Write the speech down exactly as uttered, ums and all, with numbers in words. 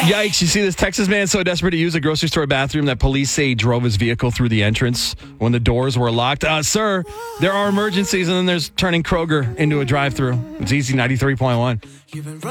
Yikes, you see this Texas man so desperate to use a grocery store bathroom that police say he drove his vehicle through the entrance when the doors were locked. Uh, sir, there are emergencies, and then there's turning Kroger into a drive-thru. It's Easy ninety-three point one.